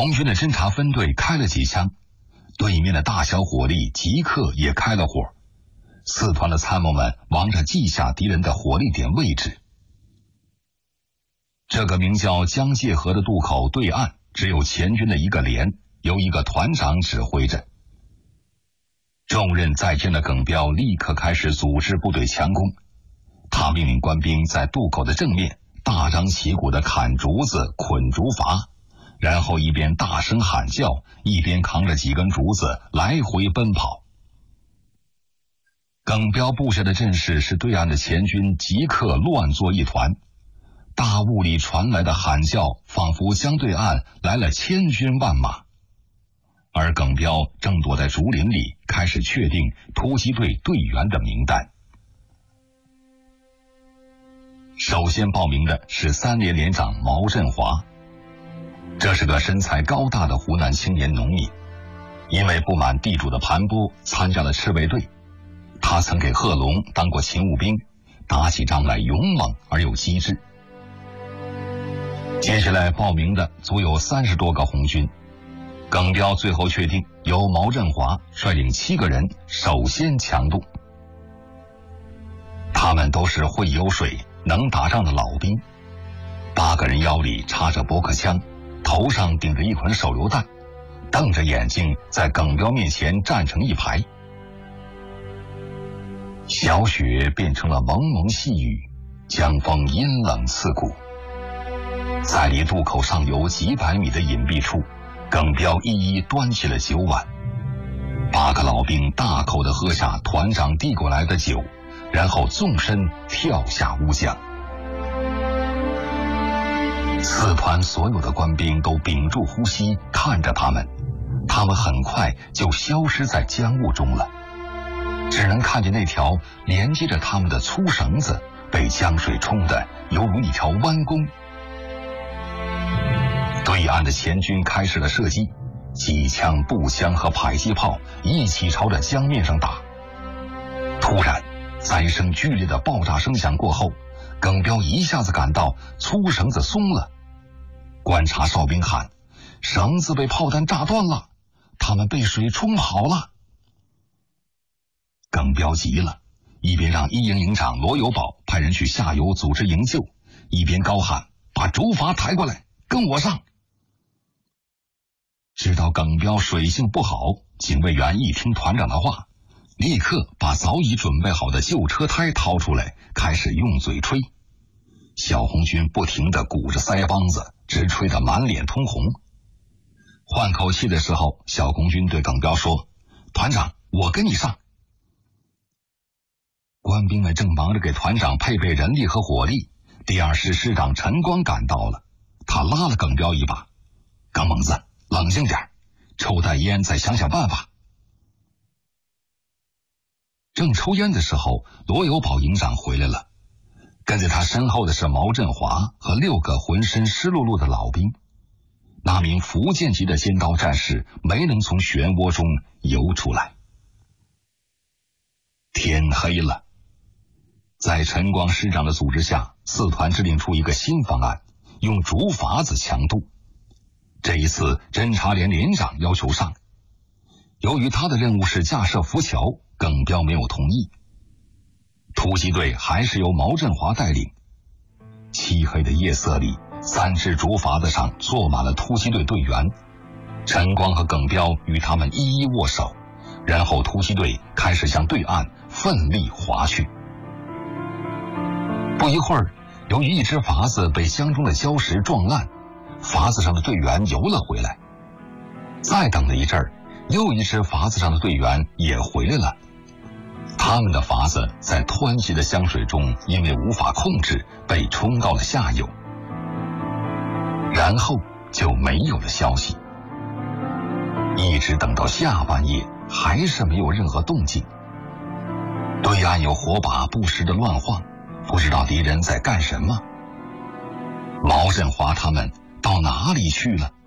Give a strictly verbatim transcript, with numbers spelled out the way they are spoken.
红军的侦察分队开了几枪，对面的大小火力即刻也开了火。四团的参谋们忙着记下敌人的火力点位置。这个名叫江界河的渡口对岸只有前军的一个连，由一个团长指挥着。重任在肩的耿彪立刻开始组织部队强攻，他命令官兵在渡口的正面大张旗鼓地砍竹子、捆竹筏，然后一边大声喊叫，一边扛着几根竹子来回奔跑。耿彪布下的阵势使对岸的前军即刻乱作一团，大雾里传来的喊叫仿佛将对岸来了千军万马。而耿彪正躲在竹林里，开始确定突击队队员的名单。首先报名的是三连连长毛振华，这是个身材高大的湖南青年农民，因为不满地主的盘剥，参加了赤卫队。他曾给贺龙当过勤务兵，打起仗来勇猛而又机智。接下来报名的足有三十多个红军，耿彪最后确定由毛振华率领七个人首先强渡。他们都是会游水、能打仗的老兵，八个人腰里插着驳壳枪，头上顶着一捆手榴弹，瞪着眼睛在耿彪面前站成一排。小雪变成了蒙蒙细雨，江风阴冷刺骨。在离渡口上游几百米的隐蔽处，耿彪一一端起了酒碗。八个老兵大口地喝下团长递过来的酒，然后纵身跳下乌江。四团所有的官兵都屏住呼吸看着他们，他们很快就消失在江雾中了，只能看见那条连接着他们的粗绳子被江水冲得犹如一条弯弓。对岸的前军开始了射击，机枪、步枪和迫击炮一起朝着江面上打。突然，在一声剧烈的爆炸声响过后，耿彪一下子感到粗绳子松了。观察哨兵喊：“绳子被炮弹炸断了，他们被水冲跑了。”耿彪急了，一边让一营营长罗有宝派人去下游组织营救，一边高喊：“把竹筏抬过来，跟我上！”知道耿彪水性不好，警卫员一听团长的话，立刻把早已准备好的旧车胎掏出来，开始用嘴吹。小红军不停地鼓着腮帮子，直吹得满脸通红。换口气的时候，小红军对耿彪说：“团长，我跟你上。”官兵们正忙着给团长配备人力和火力，第二师师长陈光赶到了，他拉了耿彪一把：“耿猛子，冷静点，抽袋烟再想想办法。”正抽烟的时候，罗有宝营长回来了，跟在他身后的是毛振华和六个浑身湿漉漉的老兵。那名福建籍的尖刀战士没能从漩涡中游出来。天黑了，在陈光师长的组织下，四团制定出一个新方案，用竹筏子强渡。这一次侦察连连长要求上，由于他的任务是架设浮桥，耿彪没有同意。突击队还是由毛振华带领。漆黑的夜色里，三只竹筏子上坐满了突击队队员，陈光和耿彪与他们一一握手，然后突击队开始向对岸奋力划去。不一会儿，由于一只筏子被江中的礁石撞烂，筏子上的队员游了回来。再等了一阵儿，又一只筏子上的队员也回来了。他们的筏子在湍急的江水中因为无法控制，被冲到了下游，然后就没有了消息。一直等到下半夜，还是没有任何动静。对岸有火把不时的乱晃，不知道敌人在干什么。毛振华他们到哪里去了？